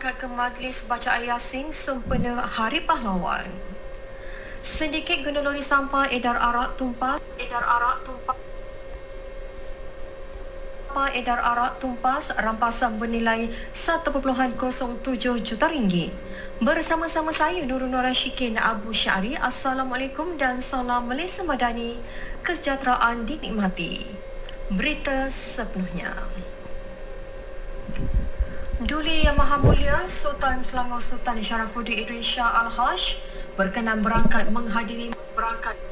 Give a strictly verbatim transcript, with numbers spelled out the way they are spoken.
berangkat ke majlis bacaan Yasin sempena Hari Pahlawan. Sindiket guna lori sampah edar arak tumpah, edar arak tumpah. edar arak tumpas rampasan bernilai satu perpuluhan kosong tujuh juta ringgit. Bersama-sama saya Nurul Nur Rashikin Abu Syari. Assalamualaikum dan salam Malaysia Madani. Kesejahteraan dinikmati. Berita sepenuhnya. Duli Yang Maha Mulia Sultan Selangor Sultan Sharafuddin Idris Shah Al-Haj berkenan berangkat menghadiri berangkat